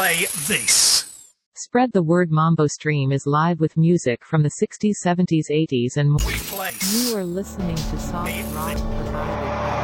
play this. Spread the word. Mambo Stream is live with music from the 60s, 70s, 80s and more. We play. You are listening to Soft Rock provided by